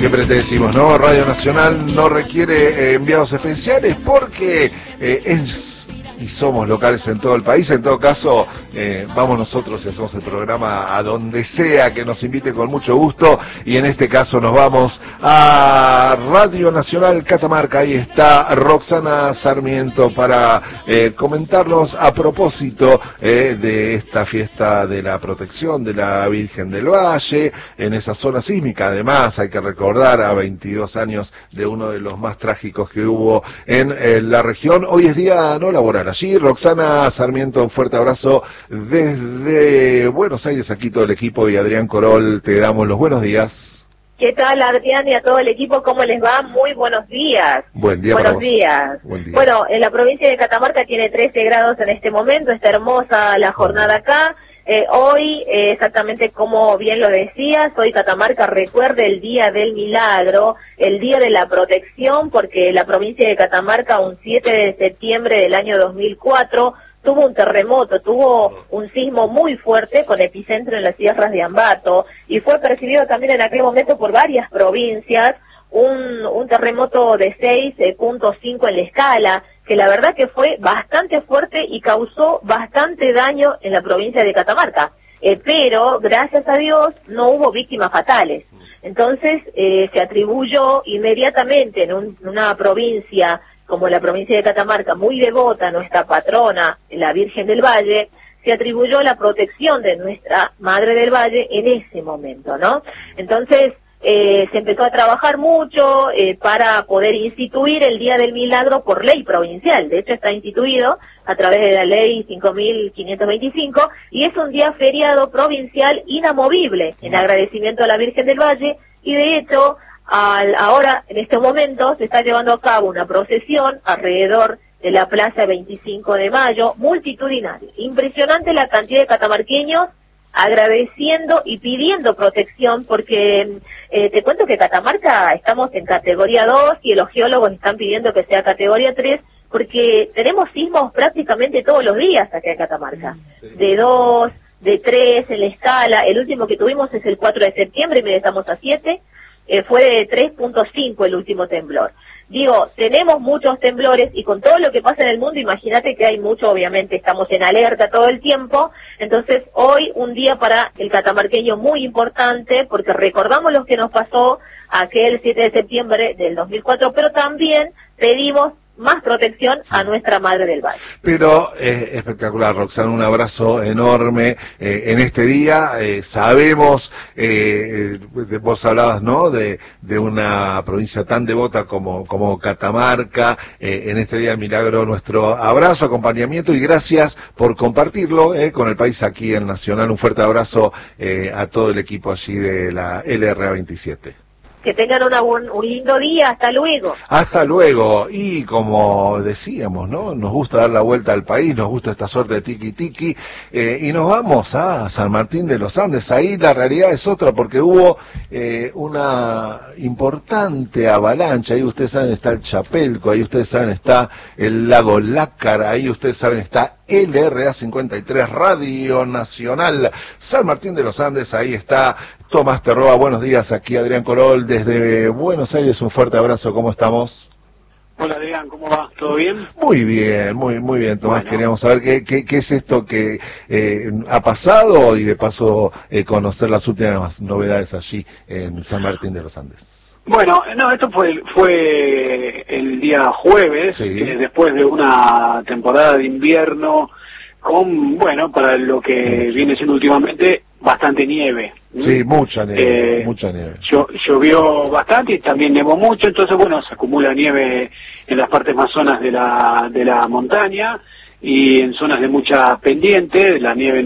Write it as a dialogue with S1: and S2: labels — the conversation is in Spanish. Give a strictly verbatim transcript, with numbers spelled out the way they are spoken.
S1: Siempre te decimos, ¿no? Radio Nacional no requiere eh, enviados especiales porque eh, es... y somos locales en todo el país. En todo caso, eh, vamos nosotros y hacemos el programa a donde sea que nos invite con mucho gusto, y en este caso nos vamos a Radio Nacional Catamarca. Ahí está Roxana Sarmiento para eh, comentarnos a propósito eh, de esta fiesta de la protección de la Virgen del Valle en esa zona sísmica. Además, hay que recordar a veintidós años de uno de los más trágicos que hubo en eh, la región. Hoy es día no laboral allí. Roxana Sarmiento, un fuerte abrazo desde Buenos Aires. Aquí todo el equipo y Adrián Corol, te damos los buenos días.
S2: ¿Qué tal, Adrián, y a todo el equipo? ¿Cómo les va? Muy buenos días.
S1: Buen día.
S2: Buenos
S1: para vos.
S2: días.
S1: Buen día.
S2: Bueno, en la provincia de Catamarca tiene trece grados en este momento. Está hermosa la jornada acá. Eh, hoy, eh, exactamente como bien lo decías, hoy Catamarca recuerda el Día del Milagro, el Día de la Protección, porque la provincia de Catamarca, un siete de septiembre del año dos mil cuatro, tuvo un terremoto, tuvo un sismo muy fuerte con epicentro en las sierras de Ambato, y fue percibido también en aquel momento por varias provincias, un, un terremoto de seis punto cinco en la escala, que la verdad que fue bastante fuerte y causó bastante daño en la provincia de Catamarca, eh, pero gracias a Dios no hubo víctimas fatales. Entonces eh, se atribuyó inmediatamente en, un, en una provincia como la provincia de Catamarca, muy devota, nuestra patrona, la Virgen del Valle, se atribuyó la protección de nuestra Madre del Valle en ese momento, ¿no? Entonces, Eh, se empezó a trabajar mucho eh, para poder instituir el Día del Milagro por ley provincial. De hecho, está instituido a través de la ley cinco mil quinientos veinticinco y es un día feriado provincial inamovible en agradecimiento a la Virgen del Valle, y de hecho, al, ahora, en este momento, se está llevando a cabo una procesión alrededor de la Plaza veinticinco de mayo, multitudinaria. Impresionante la cantidad de catamarqueños agradeciendo y pidiendo protección, porque eh, te cuento que Catamarca estamos en categoría dos y los geólogos están pidiendo que sea categoría tres, porque tenemos sismos prácticamente todos los días acá en Catamarca, de dos, de tres en la escala. El último que tuvimos es el cuatro de septiembre, y estamos a siete, eh, fue de tres punto cinco el último temblor. Digo, tenemos muchos temblores, y con todo lo que pasa en el mundo, imagínate que hay mucho, obviamente estamos en alerta todo el tiempo. Entonces hoy un día para el catamarqueño muy importante, porque recordamos lo que nos pasó aquel siete de septiembre del dos mil cuatro, pero también pedimos más protección a nuestra Madre del Valle.
S1: Pero eh, espectacular, Roxana, un abrazo enorme eh, en este día. Eh, sabemos, eh, vos hablabas, ¿no?, de, de una provincia tan devota como, como Catamarca. Eh, en este Día del Milagro, nuestro abrazo, acompañamiento, y gracias por compartirlo eh, con el país aquí en Nacional. Un fuerte abrazo eh, a todo el equipo allí de la L R A veintisiete.
S2: Que tengan una, un, un lindo día. Hasta luego.
S1: Hasta luego. Y como decíamos, ¿no?, nos gusta dar la vuelta al país, nos gusta esta suerte de tiki tiki, eh, y nos vamos a San Martín de los Andes. Ahí la realidad es otra, porque hubo eh, una importante avalancha. Ahí ustedes saben está el Chapelco, ahí ustedes saben está el lago Lácar, ahí ustedes saben está L R A cincuenta y tres, Radio Nacional San Martín de los Andes. Ahí está Tomás Terroa. Buenos días, aquí Adrián Corol desde Buenos Aires. Un fuerte abrazo, ¿cómo estamos?
S3: Hola Adrián, ¿cómo va? ¿Todo bien?
S1: Muy bien, muy muy bien, Tomás.
S3: Bueno.
S1: Queríamos saber qué, qué, qué es esto que eh, ha pasado, y de paso eh, conocer las últimas novedades allí en San Martín de los Andes.
S3: Bueno, no, esto fue fue el día jueves,
S1: Sí.
S3: eh, después de una temporada de invierno con, bueno, para lo que
S1: Mucho.
S3: viene siendo últimamente, bastante nieve.
S1: Sí, mucha nieve,
S3: Eh,
S1: mucha nieve.
S3: Llo- llovió bastante y también nevó mucho, entonces, bueno, se acumula nieve en las partes más zonas de la, de la montaña y en zonas de mucha pendiente. La nieve